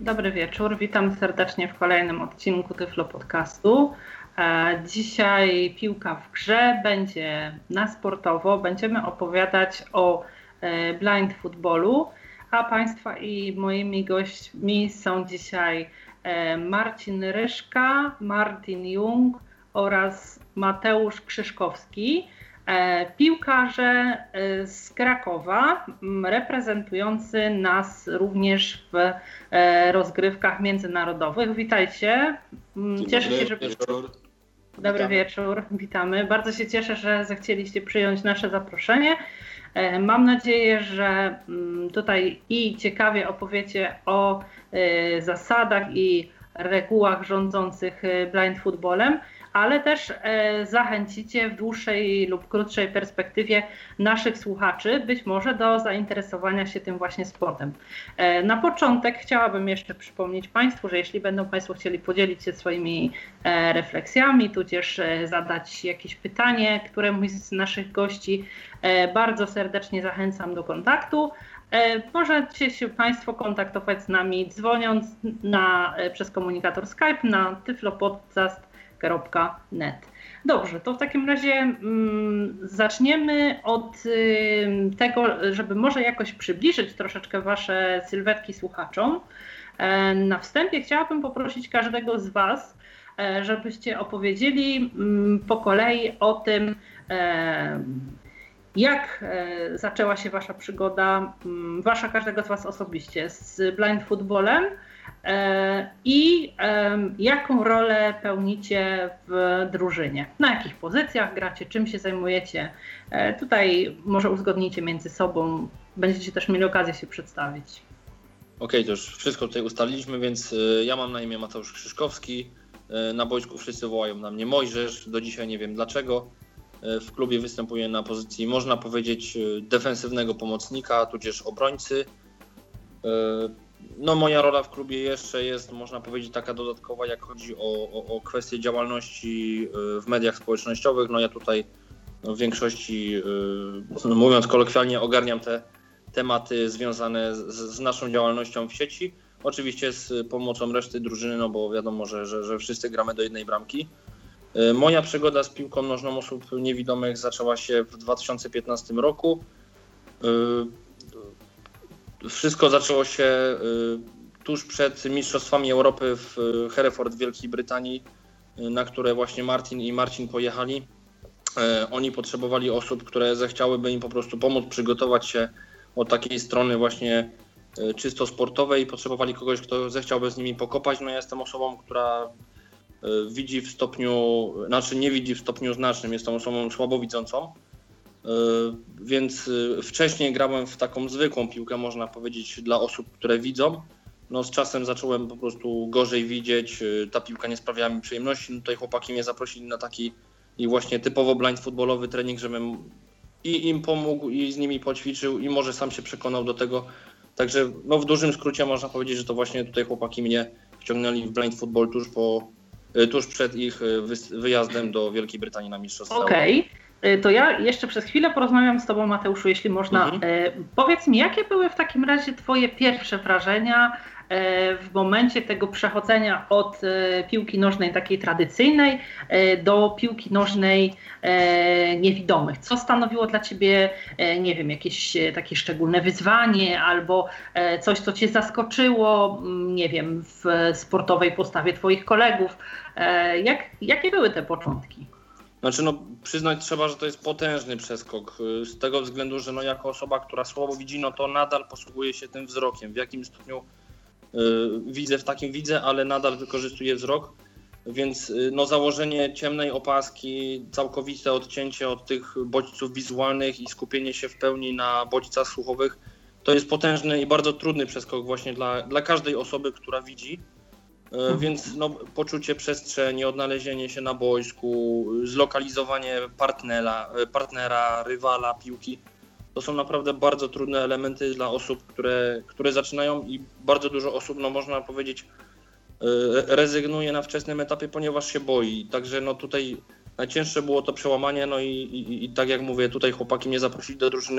Dobry wieczór, witam serdecznie w kolejnym odcinku Tyflo Podcastu. Dzisiaj piłka w grze, będzie na sportowo, będziemy opowiadać o blind footballu, a Państwa i moimi gośćmi są dzisiaj Marcin Ryszka, Martin Jung oraz Mateusz Krzyszkowski, piłkarze z Krakowa, reprezentujący nas również w rozgrywkach międzynarodowych. Witajcie. Cieszę się, że... Dobry wieczór, witamy. Bardzo się cieszę, że zechcieliście przyjąć nasze zaproszenie. Mam nadzieję, że tutaj i ciekawie opowiecie o zasadach i regułach rządzących blind footballem, ale też zachęcicie w dłuższej lub krótszej perspektywie naszych słuchaczy być może do zainteresowania się tym właśnie sportem. Na początek chciałabym jeszcze przypomnieć Państwu, że jeśli będą Państwo chcieli podzielić się swoimi refleksjami, tudzież zadać jakieś pytanie któremuś z naszych gości, bardzo serdecznie zachęcam do kontaktu. Możecie się Państwo kontaktować z nami dzwoniąc przez komunikator Skype na tyflopodcast.net. Dobrze, to w takim razie zaczniemy od tego, żeby może jakoś przybliżyć troszeczkę Wasze sylwetki słuchaczom. Na wstępie chciałabym poprosić każdego z Was, żebyście opowiedzieli po kolei o tym, jak zaczęła się Wasza przygoda, każdego z Was osobiście, z blind footballem i jaką rolę pełnicie w drużynie? Na jakich pozycjach gracie, czym się zajmujecie? Tutaj może uzgodnijcie między sobą, będziecie też mieli okazję się przedstawić. Okej, to już wszystko tutaj ustaliliśmy, więc ja mam na imię Mateusz Krzyszkowski. Na boisku wszyscy wołają na mnie Mojżesz, do dzisiaj nie wiem dlaczego. W klubie występuję na pozycji, można powiedzieć, defensywnego pomocnika, tudzież obrońcy. No, moja rola w klubie jeszcze jest, można powiedzieć, taka dodatkowa, jak chodzi o kwestie działalności w mediach społecznościowych. No ja tutaj w większości, mówiąc kolokwialnie, ogarniam te tematy związane z naszą działalnością w sieci. Oczywiście z pomocą reszty drużyny, no bo wiadomo, że wszyscy gramy do jednej bramki. Moja przygoda z piłką nożną osób niewidomych zaczęła się w 2015 roku. Wszystko zaczęło się tuż przed Mistrzostwami Europy w Hereford w Wielkiej Brytanii, na które właśnie Martin i Marcin pojechali. Oni potrzebowali osób, które zechciałyby im po prostu pomóc przygotować się od takiej strony właśnie czysto sportowej. Potrzebowali kogoś, kto zechciałby z nimi pokopać. No ja jestem osobą, która widzi w stopniu, nie widzi w stopniu znacznym, jestem osobą słabowidzącą, więc wcześniej grałem w taką zwykłą piłkę, można powiedzieć, dla osób, które widzą. No z czasem zacząłem po prostu gorzej widzieć, ta piłka nie sprawiała mi przyjemności, no tutaj chłopaki mnie zaprosili na taki i właśnie typowo blind footballowy trening, żebym i im pomógł, i z nimi poćwiczył, i może sam się przekonał do tego. Także no w dużym skrócie można powiedzieć, że to właśnie tutaj chłopaki mnie wciągnęli w blind football tuż przed ich wyjazdem do Wielkiej Brytanii na Mistrzostwa. Okej. To ja jeszcze przez chwilę porozmawiam z Tobą, Mateuszu, jeśli można. Powiedz mi, jakie były w takim razie Twoje pierwsze wrażenia w momencie tego przechodzenia od piłki nożnej takiej tradycyjnej do piłki nożnej niewidomych? Co stanowiło dla Ciebie, nie wiem, jakieś takie szczególne wyzwanie albo coś, co Cię zaskoczyło, nie wiem, w sportowej postawie Twoich kolegów? Jakie były te początki? Znaczy, no przyznać trzeba, że to jest potężny przeskok z tego względu, że no jako osoba, która słabo widzi, no to nadal posługuje się tym wzrokiem. W jakim stopniu widzę, w takim widzę, ale nadal wykorzystuję wzrok, więc no założenie ciemnej opaski, całkowite odcięcie od tych bodźców wizualnych i skupienie się w pełni na bodźcach słuchowych, to jest potężny i bardzo trudny przeskok właśnie dla każdej osoby, która widzi. Więc no, poczucie przestrzeni, odnalezienie się na boisku, zlokalizowanie partnera, rywala, piłki, to są naprawdę bardzo trudne elementy dla osób, które zaczynają i bardzo dużo osób, no można powiedzieć, rezygnuje na wczesnym etapie, ponieważ się boi. Także no tutaj najcięższe było to przełamanie, no i tak jak mówię, tutaj chłopaki mnie zaprosili do drużyny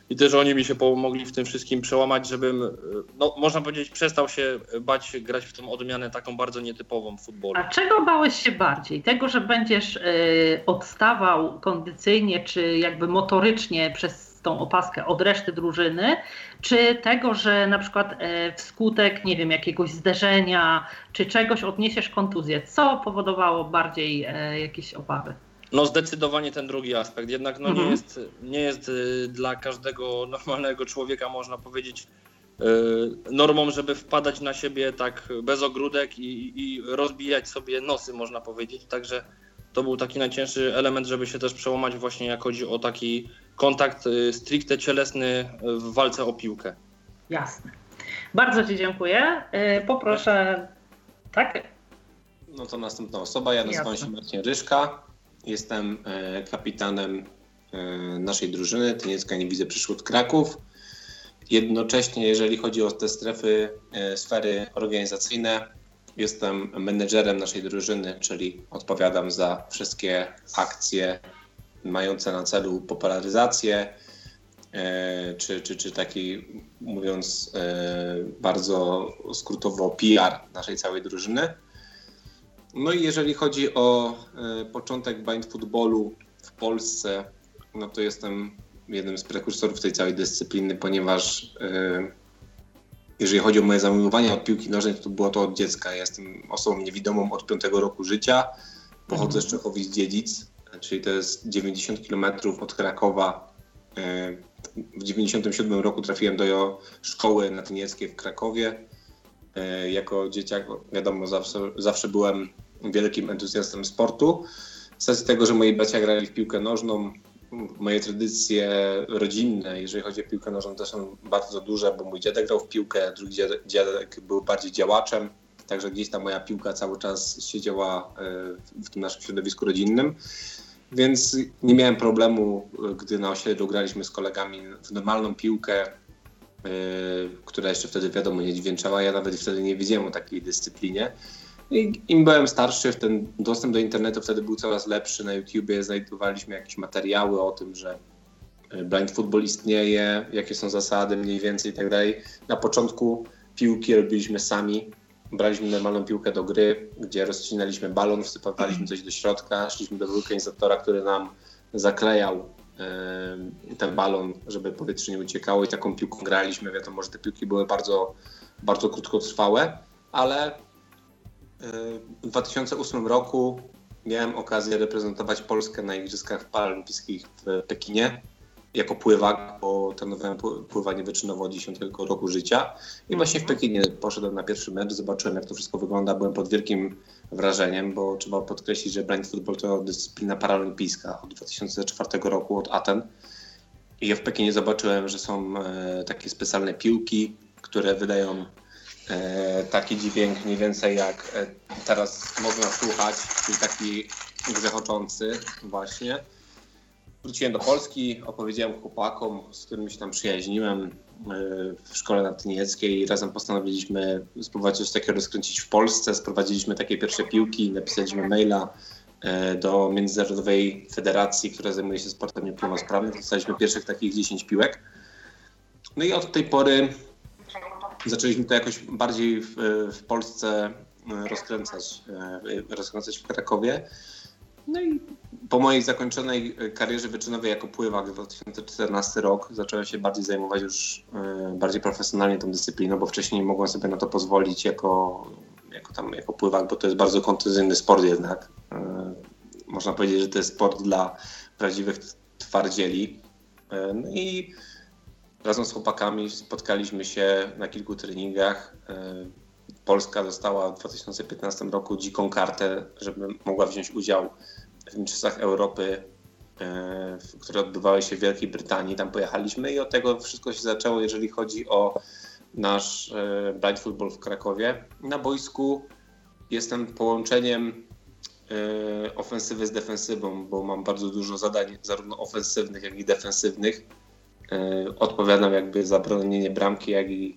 i też oni mi się pomogli w tym wszystkim przełamać, żebym, no można powiedzieć, przestał się bać grać w tą odmianę taką bardzo nietypową w futbolu. A czego bałeś się bardziej? Tego, że będziesz odstawał kondycyjnie czy jakby motorycznie przez tą opaskę od reszty drużyny, czy tego, że na przykład wskutek, nie wiem, jakiegoś zderzenia czy czegoś odniesiesz kontuzję? Co powodowało bardziej jakieś obawy? No zdecydowanie ten drugi aspekt. Jednak no nie jest dla każdego normalnego człowieka, można powiedzieć, normą, żeby wpadać na siebie tak bez ogródek i rozbijać sobie nosy, można powiedzieć. Także to był taki najcięższy element, żeby się też przełamać właśnie, jak chodzi o taki kontakt stricte cielesny w walce o piłkę. Jasne. Bardzo Ci dziękuję. Poproszę... Tak? No to następna osoba. Ja nazywam się Marcin Ryszka. Jestem kapitanem naszej drużyny Tyniecka Niewidzę Przyszłód Kraków. Jednocześnie, jeżeli chodzi o te sfery organizacyjne, jestem menedżerem naszej drużyny, czyli odpowiadam za wszystkie akcje mające na celu popularyzację, czy taki, mówiąc bardzo skrótowo, PR naszej całej drużyny. No i jeżeli chodzi o początek blind footballu w Polsce, no to jestem jednym z prekursorów tej całej dyscypliny, ponieważ jeżeli chodzi o moje zamiłowanie od piłki nożnej, to było to od dziecka. Ja jestem osobą niewidomą od 5 roku życia. Pochodzę z Czechowic-Dziedzic, czyli to jest 90 km od Krakowa. W 97 roku trafiłem do szkoły na Tynieckiej w Krakowie. Jako dzieciak, wiadomo, zawsze byłem wielkim entuzjastą sportu. Z racji tego, że moi bracia grali w piłkę nożną, moje tradycje rodzinne, jeżeli chodzi o piłkę nożną, też są bardzo duże, bo mój dziadek grał w piłkę, drugi dziadek był bardziej działaczem, także gdzieś ta moja piłka cały czas siedziała w tym naszym środowisku rodzinnym. Więc nie miałem problemu, gdy na osiedlu graliśmy z kolegami w normalną piłkę, która jeszcze wtedy, wiadomo, nie dźwięczała. Ja nawet wtedy nie wiedziałem o takiej dyscyplinie. I im byłem starszy, ten dostęp do internetu wtedy był coraz lepszy. Na YouTubie znajdowaliśmy jakieś materiały o tym, że blind football istnieje, jakie są zasady mniej więcej i tak dalej. Na początku piłki robiliśmy sami. Braliśmy normalną piłkę do gry, gdzie rozcinaliśmy balon, wsypywaliśmy coś do środka, szliśmy do wulkanizatora, który nam zaklejał ten balon, żeby powietrze nie uciekało i taką piłką graliśmy. Wiadomo, że te piłki były bardzo, bardzo krótkotrwałe, ale w 2008 roku miałem okazję reprezentować Polskę na Igrzyskach Paralimpijskich w Pekinie jako pływak, bo trenowałem pływanie wyczynowo od 10 roku życia. I właśnie w Pekinie poszedłem na pierwszy mecz, zobaczyłem, jak to wszystko wygląda. Byłem pod wielkim wrażeniem, bo trzeba podkreślić, że blind football to dyscyplina paralimpijska od 2004 roku, od Aten. I ja w Pekinie zobaczyłem, że są takie specjalne piłki, które wydają taki dźwięk mniej więcej jak teraz można słuchać, czyli taki grzechoczący właśnie. Wróciłem do Polski, opowiedziałem chłopakom, z którymi się tam przyjaźniłem w szkole na Tynieckiej i razem postanowiliśmy spróbować coś takiego rozkręcić w Polsce. Sprowadziliśmy takie pierwsze piłki, napisaliśmy maila do Międzynarodowej Federacji, która zajmuje się sportem niepełnosprawnym. Dostaliśmy pierwszych takich 10 piłek. No i od tej pory zaczęliśmy to jakoś bardziej w Polsce rozkręcać w Krakowie. No i po mojej zakończonej karierze wyczynowej jako pływak w 2014 rok zacząłem się bardziej zajmować już bardziej profesjonalnie tą dyscypliną, bo wcześniej nie mogłem sobie na to pozwolić jako pływak, bo to jest bardzo kontuzyjny sport jednak. Można powiedzieć, że to jest sport dla prawdziwych twardzieli. No i razem z chłopakami spotkaliśmy się na kilku treningach. Polska dostała w 2015 roku dziką kartę, żeby mogła wziąć udział w Mistrzostwach Europy, które odbywały się w Wielkiej Brytanii. Tam pojechaliśmy i od tego wszystko się zaczęło, jeżeli chodzi o nasz blind football w Krakowie. Na boisku jestem połączeniem ofensywy z defensywą, bo mam bardzo dużo zadań zarówno ofensywnych, jak i defensywnych. Odpowiadam jakby za bronienie bramki, jak i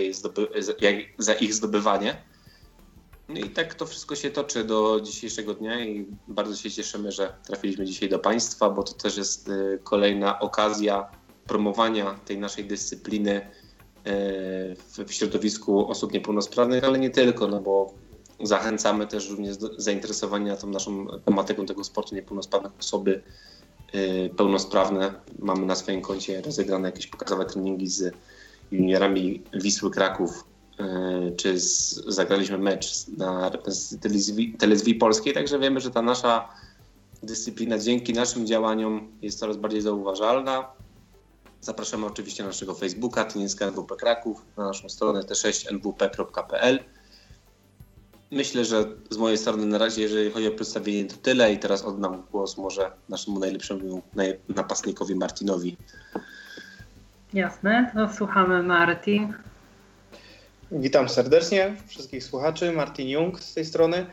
za ich zdobywanie. No i tak to wszystko się toczy do dzisiejszego dnia i bardzo się cieszymy, że trafiliśmy dzisiaj do Państwa, bo to też jest kolejna okazja promowania tej naszej dyscypliny w środowisku osób niepełnosprawnych, ale nie tylko, no bo zachęcamy też również do zainteresowania tą naszą tematyką tego sportu niepełnosprawnych osoby pełnosprawne. Mamy na swoim koncie rozegrane jakieś pokazowe treningi z juniorami Wisły Kraków, czy zagraliśmy mecz na telewizji polskiej, także wiemy, że ta nasza dyscyplina dzięki naszym działaniom jest coraz bardziej zauważalna. Zapraszamy oczywiście na naszego Facebooka Tyniecka NWP Kraków, na naszą stronę t6nwp.pl. Myślę, że z mojej strony na razie, jeżeli chodzi o przedstawienie, to tyle i teraz oddam głos może naszemu najlepszemu napastnikowi Martinowi. Jasne, to słuchamy Martin. Witam serdecznie wszystkich słuchaczy, Martin Jung z tej strony.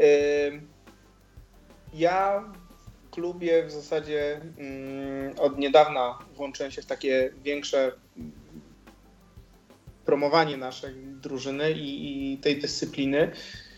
Ja w klubie w zasadzie od niedawna włączyłem się w takie większe promowanie naszej drużyny i tej dyscypliny.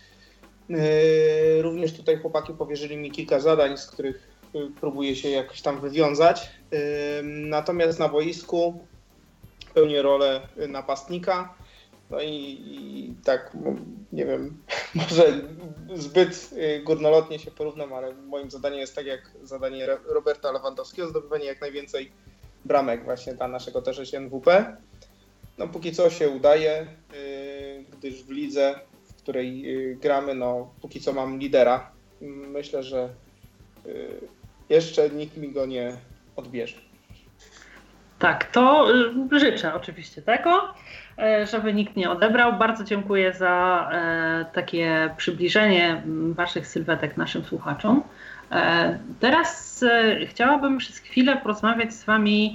Również tutaj chłopaki powierzyli mi kilka zadań, z których próbuję się jakoś tam wywiązać. Natomiast na boisku pełnię rolę napastnika. No i tak, nie wiem, może zbyt górnolotnie się porównam, ale moim zadaniem jest tak jak zadanie Roberta Lewandowskiego, zdobywanie jak najwięcej bramek właśnie dla naszego też NWP. No póki co się udaje, gdyż w lidze, w której gramy, no póki co mam lidera. Myślę, że jeszcze nikt mi go nie odbierze. Tak, to życzę oczywiście tego, żeby nikt nie odebrał. Bardzo dziękuję za takie przybliżenie waszych sylwetek naszym słuchaczom. Teraz chciałabym przez chwilę porozmawiać z wami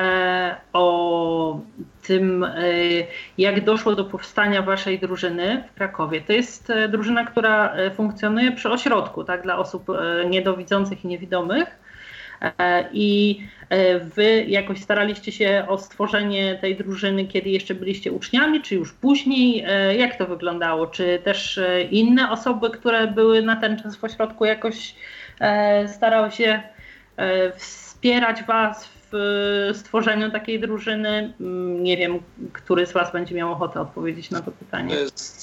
o tym, jak doszło do powstania waszej drużyny w Krakowie. To jest drużyna, która funkcjonuje przy ośrodku, tak, dla osób niedowidzących i niewidomych. I wy jakoś staraliście się o stworzenie tej drużyny, kiedy jeszcze byliście uczniami, czy już później? Jak to wyglądało? Czy też inne osoby, które były na ten czas w ośrodku, jakoś starały się wspierać was w stworzeniu takiej drużyny? Nie wiem, który z was będzie miał ochotę odpowiedzieć na to pytanie.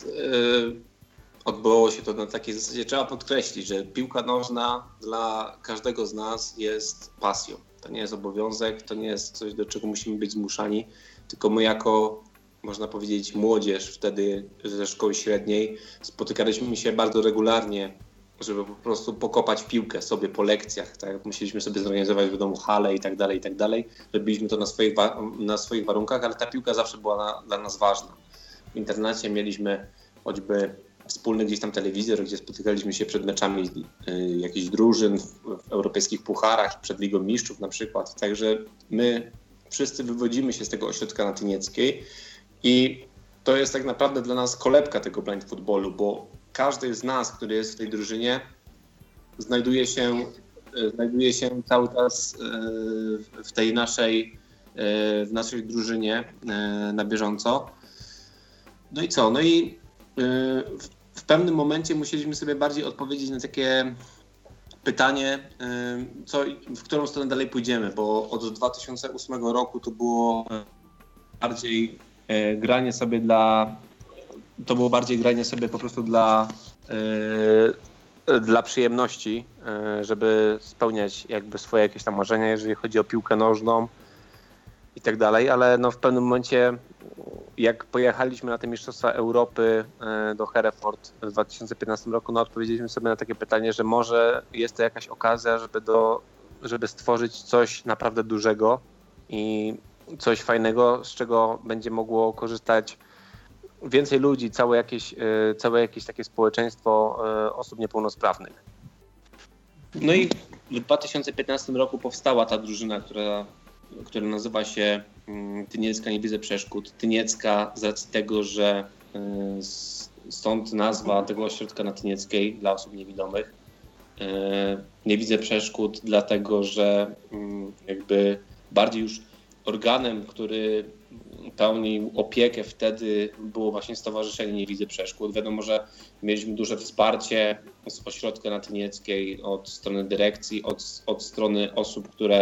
Odbyło się to na takiej zasadzie, trzeba podkreślić, że piłka nożna dla każdego z nas jest pasją. To nie jest obowiązek, to nie jest coś, do czego musimy być zmuszani, tylko my jako, można powiedzieć, młodzież wtedy ze szkoły średniej spotykaliśmy się bardzo regularnie, żeby po prostu pokopać piłkę sobie po lekcjach. Tak? Musieliśmy sobie zorganizować w domu halę i tak dalej. Robiliśmy to na swoich warunkach, ale ta piłka zawsze była dla nas ważna. W internacie mieliśmy choćby wspólny gdzieś tam telewizor, gdzie spotykaliśmy się przed meczami jakichś drużyn w europejskich pucharach, przed Ligą Mistrzów na przykład. Także my wszyscy wywodzimy się z tego ośrodka na Tynieckiej i to jest tak naprawdę dla nas kolebka tego blind footballu, bo każdy z nas, który jest w tej drużynie, znajduje się cały czas w tej w naszej drużynie na bieżąco. No i co? No i w pewnym momencie musieliśmy sobie bardziej odpowiedzieć na takie pytanie, w którą stronę dalej pójdziemy, bo od 2008 roku to było bardziej granie sobie po prostu dla przyjemności, żeby spełniać jakby swoje jakieś tam marzenia, jeżeli chodzi o piłkę nożną i tak dalej, ale no w pewnym momencie, jak pojechaliśmy na te Mistrzostwa Europy do Hereford w 2015 roku, no odpowiedzieliśmy sobie na takie pytanie, że może jest to jakaś okazja, żeby stworzyć coś naprawdę dużego i coś fajnego, z czego będzie mogło korzystać więcej ludzi, całe jakieś takie społeczeństwo osób niepełnosprawnych. No i w 2015 roku powstała ta drużyna, która nazywa się Tyniecka Nie Widzę Przeszkód. Tyniecka z racji tego, że stąd nazwa tego ośrodka na Tynieckiej dla osób niewidomych. Nie widzę przeszkód, dlatego że jakby bardziej już organem, który pełnił opiekę wtedy, było właśnie Stowarzyszenie Nie Widzę Przeszkód. Wiadomo, że mieliśmy duże wsparcie z ośrodka na Tynieckiej od strony dyrekcji, od strony osób, które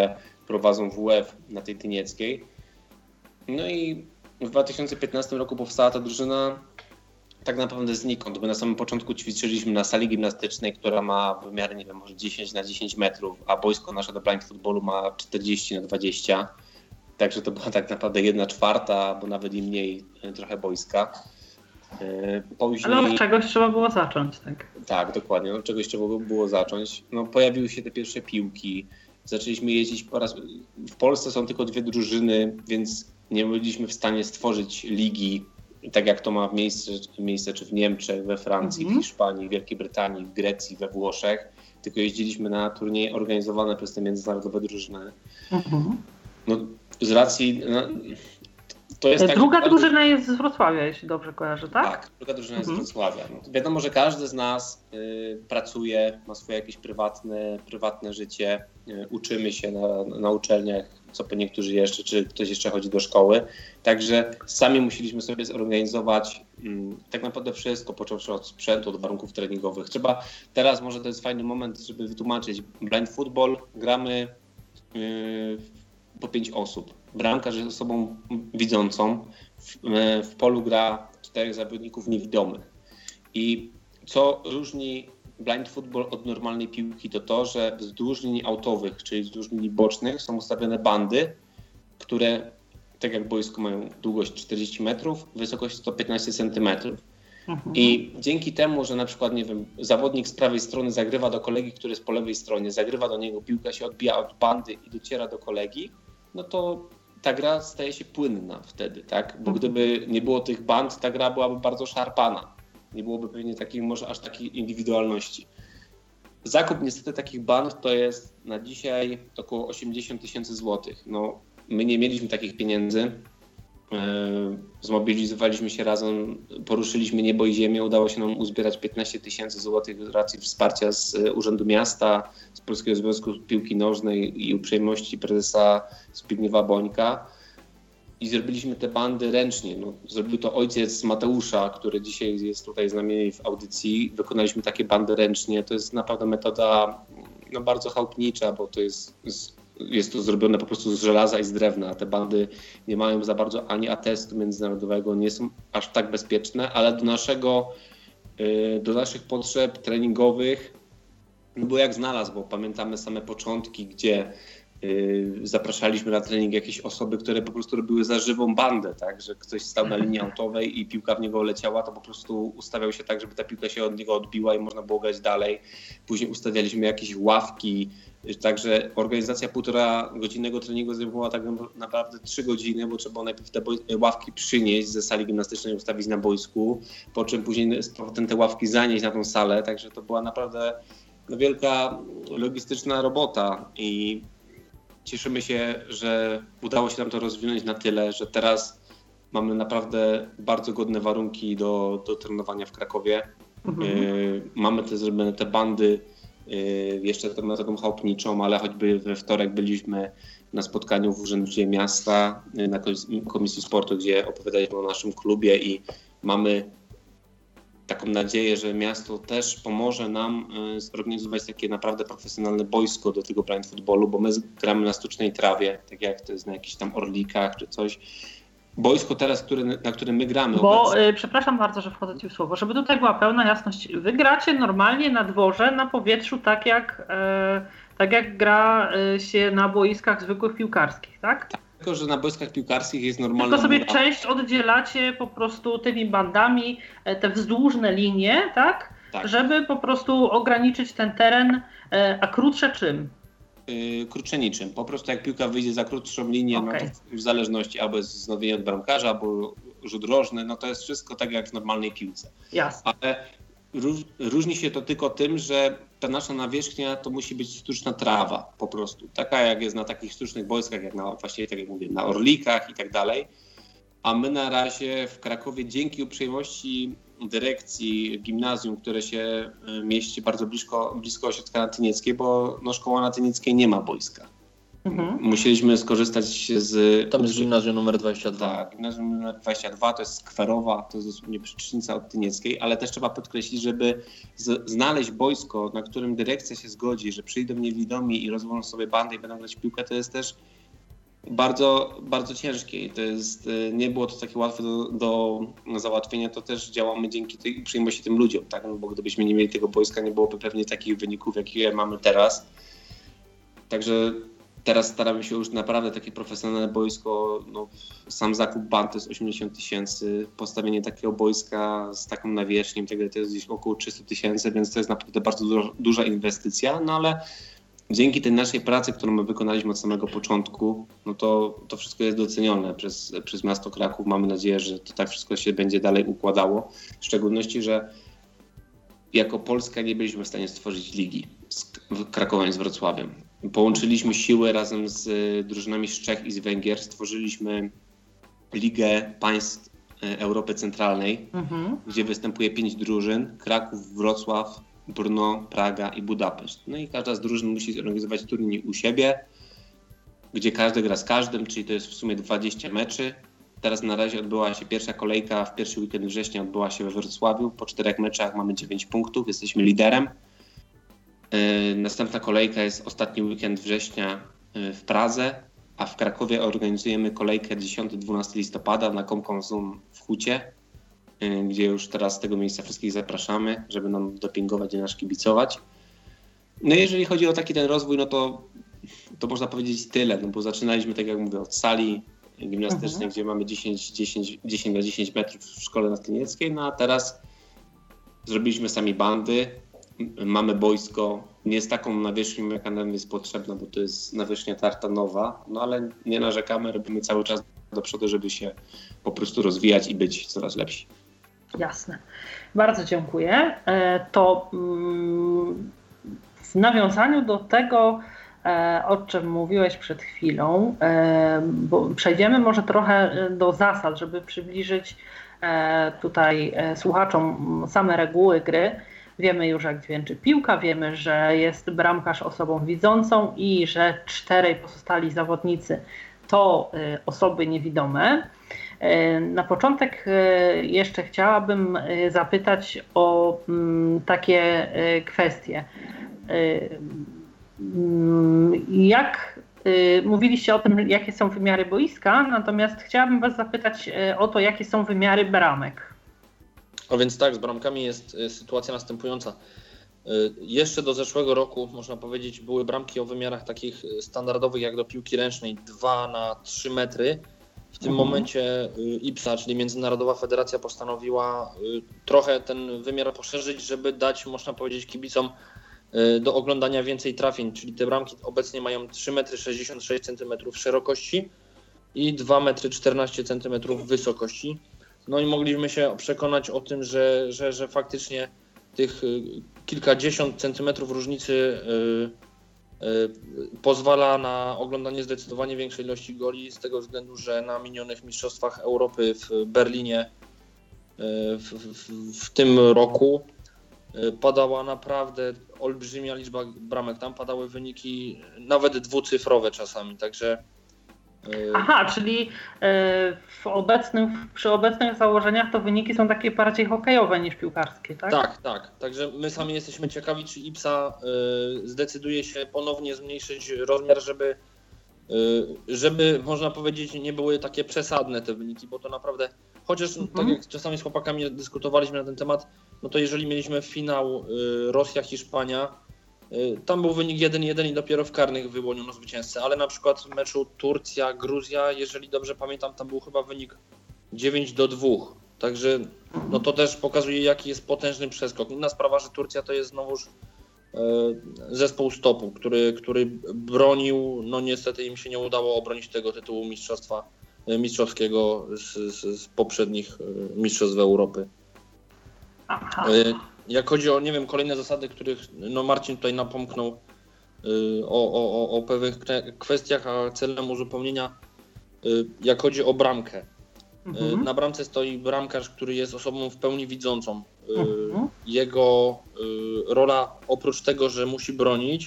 prowadzą WF na tej Tynieckiej. No i w 2015 roku powstała ta drużyna tak naprawdę znikąd. My na samym początku ćwiczyliśmy na sali gimnastycznej, która ma wymiary, nie wiem, może 10x10 metrów, a boisko nasze do blind footballu ma 40x20. Także to była tak naprawdę 1/4, bo nawet i mniej trochę boiska. Później... Ale od czegoś trzeba było zacząć, tak? Tak, dokładnie. Od czegoś trzeba było zacząć. No, pojawiły się te pierwsze piłki. Zaczęliśmy jeździć w Polsce są tylko 2 drużyny, więc nie byliśmy w stanie stworzyć ligi, tak jak to ma miejsce czy w Niemczech, we Francji, w Hiszpanii, w Wielkiej Brytanii, w Grecji, we Włoszech. Tylko jeździliśmy na turnieje organizowane przez te międzynarodowe drużyny. No, z racji... To jest druga drużyna jest z Wrocławia, jeśli dobrze kojarzę, tak? Tak, druga drużyna jest z Wrocławia. No, wiadomo, że każdy z nas pracuje, ma swoje jakieś prywatne życie, uczymy się na uczelniach, co niektórzy jeszcze, czy ktoś jeszcze chodzi do szkoły. Także sami musieliśmy sobie zorganizować tak naprawdę wszystko, począwszy od sprzętu, od warunków treningowych. Teraz może to jest fajny moment, żeby wytłumaczyć. Blind football gramy po 5 osób. Bramkarz jest osobą widzącą, w polu gra 4 zawodników niewidomych. I co różni blind football od normalnej piłki, to, że wzdłuż linii autowych, czyli wzdłuż linii bocznych są ustawione bandy, które, tak jak boisko, mają długość 40 metrów, wysokość 115 centymetrów. I dzięki temu, że na przykład, nie wiem, zawodnik z prawej strony zagrywa do kolegi, który jest po lewej stronie, zagrywa do niego, piłka się odbija od bandy i dociera do kolegi, no to ta gra staje się płynna wtedy, tak? Bo gdyby nie było tych band, ta gra byłaby bardzo szarpana. Nie byłoby pewnie może aż takiej indywidualności. Zakup niestety takich band to jest na dzisiaj około 80 000 złotych. No, my nie mieliśmy takich pieniędzy. Zmobilizowaliśmy się razem, poruszyliśmy niebo i ziemię. Udało się nam uzbierać 15 000 złotych z racji wsparcia z Urzędu Miasta, z Polskiego Związku Piłki Nożnej i uprzejmości prezesa Zbigniewa Bońka. I zrobiliśmy te bandy ręcznie. No, zrobił to ojciec Mateusza, który dzisiaj jest tutaj z nami w audycji. Wykonaliśmy takie bandy ręcznie. To jest naprawdę metoda bardzo chałupnicza, bo to jest to zrobione po prostu z żelaza i z drewna. Te bandy nie mają za bardzo ani atestu międzynarodowego, nie są aż tak bezpieczne, ale do naszych potrzeb treningowych, bo jak znalazł, bo pamiętamy same początki, gdzie zapraszaliśmy na trening jakieś osoby, które po prostu robiły za żywą bandę, tak, że ktoś stał na linii autowej i piłka w niego leciała, to po prostu ustawiał się tak, żeby ta piłka się od niego odbiła i można było grać dalej. Później ustawialiśmy jakieś ławki, także organizacja 1,5-godzinnego treningu zajmowała tak naprawdę 3 godziny, bo trzeba najpierw te ławki przynieść ze sali gimnastycznej i ustawić na boisku, po czym później te ławki zanieść na tą salę, także to była naprawdę wielka logistyczna robota i cieszymy się, że udało się nam to rozwinąć na tyle, że teraz mamy naprawdę bardzo godne warunki do trenowania w Krakowie. Mamy zrobione te bandy jeszcze tą metodą chałupniczą, ale choćby we wtorek byliśmy na spotkaniu w Urzędzie Miasta, na Komisji Sportu, gdzie opowiadaliśmy o naszym klubie i mamy taką nadzieję, że miasto też pomoże nam zorganizować takie naprawdę profesjonalne boisko do tego blind footballu, bo my gramy na sztucznej trawie, tak jak to jest na jakichś tam orlikach czy coś. Boisko teraz, na którym my gramy. Bo przepraszam bardzo, że wchodzę Ci w słowo, żeby tutaj była pełna jasność. Wy gracie normalnie na dworze, na powietrzu, tak jak gra się na boiskach zwykłych piłkarskich, tak? Tylko, że na boiskach piłkarskich jest normalna... Tylko sobie część oddzielacie po prostu tymi bandami, te wzdłużne linie, tak? Żeby po prostu ograniczyć ten teren, a krótsze czym? Krótsze niczym. Po prostu jak piłka wyjdzie za krótszą linię, no to w zależności albo jest wznowienie od bramkarza, albo rzut rożny, no to jest wszystko tak jak w normalnej piłce. Jasne. Ale różni się to tylko tym, że ta nasza nawierzchnia to musi być sztuczna trawa po prostu. Taka jak jest na takich sztucznych boiskach, jak właściwie tak jak mówię, na orlikach i tak dalej. A my na razie w Krakowie dzięki uprzejmości dyrekcji gimnazjum, które się mieści bardzo blisko ośrodka na Tynieckiej, bo szkoła na Tynieckiej nie ma boiska. Musieliśmy skorzystać z... Tam jest gimnazjum numer 22. Tak, gimnazjum numer 22 to jest skwerowa, to jest dosłownie przecznica od Tynieckiej, ale też trzeba podkreślić, żeby znaleźć boisko, na którym dyrekcja się zgodzi, że przyjdą niewidomi i rozłożą sobie bandę i będą grać w piłkę, to jest też bardzo, bardzo ciężkie i to jest, nie było to takie łatwe do załatwienia, to też działamy dzięki tej uprzejmości tym ludziom, tak? No bo gdybyśmy nie mieli tego boiska, nie byłoby pewnie takich wyników, jakie mamy teraz. Także teraz staramy się już naprawdę takie profesjonalne boisko, no, sam zakup band to jest 80 000, postawienie takiego boiska z taką nawierzchnią, to jest gdzieś około 300 000, więc to jest naprawdę bardzo duża inwestycja, no ale dzięki tej naszej pracy, którą my wykonaliśmy od samego początku, no to wszystko jest docenione przez miasto Kraków. Mamy nadzieję, że to tak wszystko się będzie dalej układało. W szczególności, że jako Polska nie byliśmy w stanie stworzyć ligi z Krakowem i z Wrocławiem. Połączyliśmy siły razem z drużynami z Czech i z Węgier. Stworzyliśmy Ligę Państw Europy Centralnej, gdzie występuje 5 drużyn. Kraków, Wrocław, Brno, Praga i Budapeszt. No i każda z drużyn musi zorganizować turniej u siebie, gdzie każdy gra z każdym, czyli to jest w sumie 20 meczy. Teraz na razie odbyła się pierwsza kolejka, w pierwszy weekend września odbyła się we Wrocławiu. Po 4 meczach mamy 9 punktów, jesteśmy liderem. Następna kolejka jest ostatni weekend września w Pradze, a w Krakowie organizujemy kolejkę 10-12 listopada na Komkonsum w Hucie, gdzie już teraz z tego miejsca wszystkich zapraszamy, żeby nam dopingować i nas kibicować. No i jeżeli chodzi o taki ten rozwój, no to można powiedzieć tyle, no bo zaczynaliśmy, tak jak mówię, od sali gimnastycznej, gdzie mamy 10 na 10 metrów w szkole na Tynieckiej, no a teraz zrobiliśmy sami bandy, mamy boisko, nie z taką nawierzchnią, jaka nam jest potrzebna, bo to jest nawierzchnia tartanowa, no ale nie narzekamy, robimy cały czas do przodu, żeby się po prostu rozwijać i być coraz lepsi. Jasne. Bardzo dziękuję. To w nawiązaniu do tego, o czym mówiłeś przed chwilą, bo przejdziemy może trochę do zasad, żeby przybliżyć tutaj słuchaczom same reguły gry. Wiemy już, jak dźwięczy piłka, wiemy, że jest bramkarz osobą widzącą i że 4 pozostali zawodnicy to osoby niewidome. Na początek jeszcze chciałabym zapytać o takie kwestie. Jak mówiliście o tym, jakie są wymiary boiska, natomiast chciałabym Was zapytać o to, jakie są wymiary bramek. A więc tak, z bramkami jest sytuacja następująca. Jeszcze do zeszłego roku, można powiedzieć, były bramki o wymiarach takich standardowych jak do piłki ręcznej 2x3 metry. W tym momencie IPSA, czyli Międzynarodowa Federacja, postanowiła trochę ten wymiar poszerzyć, żeby dać, można powiedzieć, kibicom do oglądania więcej trafień, czyli te bramki obecnie mają 3,66 m szerokości i 2,14 m wysokości. No i mogliśmy się przekonać o tym, że faktycznie tych kilkadziesiąt centymetrów różnicy pozwala na oglądanie zdecydowanie większej ilości goli, z tego względu, że na minionych mistrzostwach Europy w Berlinie w tym roku padała naprawdę olbrzymia liczba bramek. Tam padały wyniki nawet dwucyfrowe czasami, także... Aha, czyli przy obecnych założeniach to wyniki są takie bardziej hokejowe niż piłkarskie, tak? Tak. Także my sami jesteśmy ciekawi, czy IPSA zdecyduje się ponownie zmniejszyć rozmiar, żeby można powiedzieć, nie były takie przesadne te wyniki, bo to naprawdę, chociaż tak jak czasami z chłopakami dyskutowaliśmy na ten temat, no to jeżeli mieliśmy finał Rosja-Hiszpania, tam był wynik 1-1 i dopiero w karnych wyłoniono zwycięzcę, ale na przykład w meczu Turcja-Gruzja, jeżeli dobrze pamiętam, tam był chyba wynik 9-2. Także no to też pokazuje, jaki jest potężny przeskok. Inna sprawa, że Turcja to jest znowuż zespół stopu, który bronił, no niestety im się nie udało obronić tego tytułu mistrzowskiego z poprzednich mistrzostw Europy. Aha. Jak chodzi o, nie wiem, kolejne zasady, których no Marcin tutaj napomknął o pewnych kwestiach, a celem uzupełnienia, jak chodzi o bramkę. Na bramce stoi bramkarz, który jest osobą w pełni widzącą. Jego rola, oprócz tego, że musi bronić,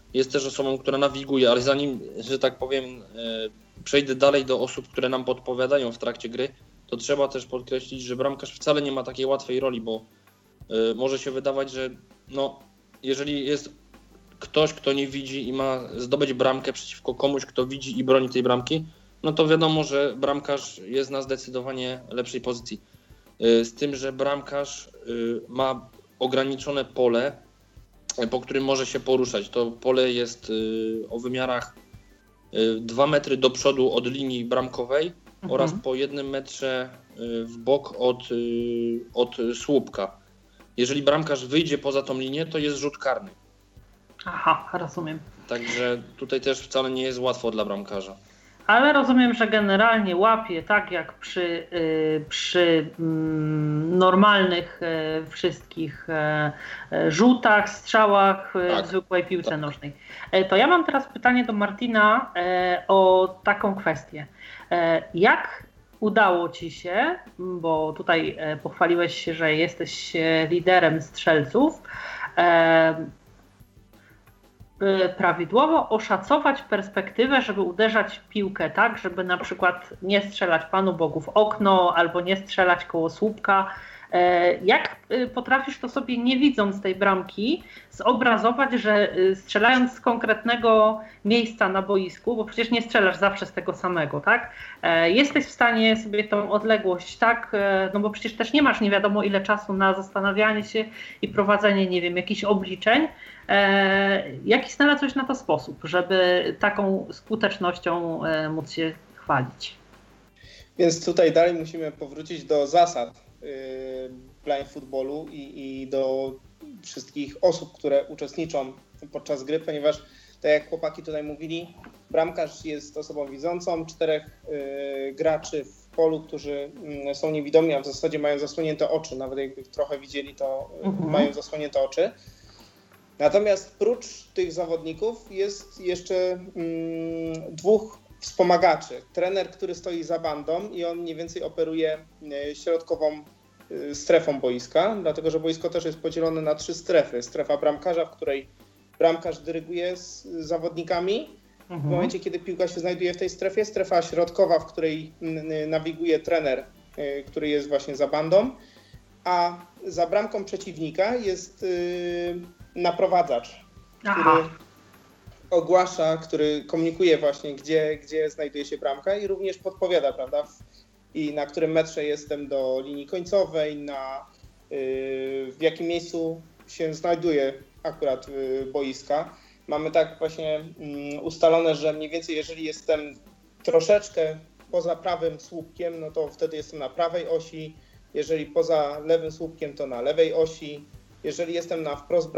jest też osobą, która nawiguje, ale zanim, że tak powiem, przejdę dalej do osób, które nam podpowiadają w trakcie gry, to trzeba też podkreślić, że bramkarz wcale nie ma takiej łatwej roli, bo może się wydawać, że jeżeli jest ktoś, kto nie widzi i ma zdobyć bramkę przeciwko komuś, kto widzi i broni tej bramki, no to wiadomo, że bramkarz jest na zdecydowanie lepszej pozycji. Z tym, że bramkarz ma ograniczone pole, po którym może się poruszać. To pole jest o wymiarach 2 metry do przodu od linii bramkowej oraz po 1 metrze w bok od słupka. Jeżeli bramkarz wyjdzie poza tą linię, to jest rzut karny. Aha, rozumiem. Także tutaj też wcale nie jest łatwo dla bramkarza. Ale rozumiem, że generalnie łapie tak jak przy normalnych wszystkich rzutach, strzałach w zwykłej piłce nożnej. To ja mam teraz pytanie do Martina o taką kwestię. Jak udało Ci się, bo tutaj pochwaliłeś się, że jesteś liderem strzelców, prawidłowo oszacować perspektywę, żeby uderzać piłkę tak, żeby na przykład nie strzelać Panu Bogu w okno albo nie strzelać koło słupka. Jak potrafisz to sobie, nie widząc tej bramki, zobrazować, że strzelając z konkretnego miejsca na boisku, bo przecież nie strzelasz zawsze z tego samego, tak? Jesteś w stanie sobie tą odległość, tak? No bo przecież też nie masz nie wiadomo ile czasu na zastanawianie się i prowadzenie, nie wiem, jakichś obliczeń. Jaki znalazłeś na to sposób, żeby taką skutecznością móc się chwalić? Więc tutaj dalej musimy powrócić do zasad blind footballu i do wszystkich osób, które uczestniczą podczas gry, ponieważ tak jak chłopaki tutaj mówili, bramkarz jest osobą widzącą, 4 graczy w polu, którzy są niewidomi, a w zasadzie mają zasłonięte oczy, nawet jakby trochę widzieli, to mają zasłonięte oczy. Natomiast prócz tych zawodników jest jeszcze 2 wspomagaczy. Trener, który stoi za bandą i on mniej więcej operuje środkową strefą boiska, dlatego że boisko też jest podzielone na 3 strefy. Strefa bramkarza, w której bramkarz dyryguje z zawodnikami. W momencie, kiedy piłka się znajduje w tej strefie, strefa środkowa, w której nawiguje trener, który jest właśnie za bandą, a za bramką przeciwnika jest naprowadzacz, który ogłasza, który komunikuje właśnie, gdzie znajduje się bramka i również podpowiada, prawda, i na którym metrze jestem do linii końcowej, w jakim miejscu się znajduje akurat boiska. Mamy tak właśnie ustalone, że mniej więcej jeżeli jestem troszeczkę poza prawym słupkiem, no to wtedy jestem na prawej osi, jeżeli poza lewym słupkiem, to na lewej osi, jeżeli jestem na wprost